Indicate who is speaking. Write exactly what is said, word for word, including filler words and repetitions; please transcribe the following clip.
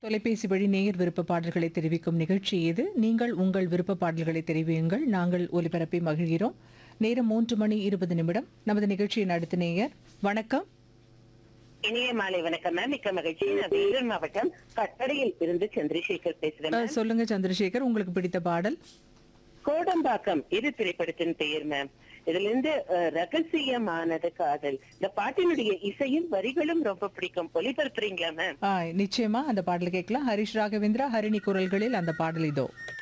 Speaker 1: தொலைபேசி வழி நேயர் விருப்ப பாடல்களை தெரிவிக்கும் நிகழ்ச்சி இது. நீங்கள் உங்கள் விருப்ப பாடல்களை தெரிவியுங்கள். நாங்கள் ஒலிபரப்பி மகிழ்கிறோம். நேரம் மூன்று மணி இருபது நிமிடம். நமது நிகழ்ச்சியின் அடுத்த நேயர். வணக்கம்.
Speaker 2: இனிய மாலை வணக்கம் மேம். மிக்க மகிழ்ச்சி. நான் வேலூர் மாவட்டம் கட்டடையில் இருந்து சந்திரசேகர் பேசுறேன்
Speaker 1: அஹ்,
Speaker 2: மேம்.
Speaker 1: சொல்லுங்க சந்திரசேகர், உங்களுக்கு பிடித்த பாடல்?
Speaker 2: கோடம்பாக்கம் இது திரைப்படத்தின் பெயர் மேம். இதுல இருந்து அஹ், ரகசியமானது காதல், இந்த பாட்டினுடைய இசையும் வரிகளும் ரொம்ப பிடிக்கும். ஒலிபரப்புறீங்களா மேம்?
Speaker 1: ஆ, நிச்சயமா அந்த பாடல் கேட்கலாம். ஹரிஷ் ராகவேந்திரா, ஹரிணி குரல்களில் அந்த பாடல் இதோ.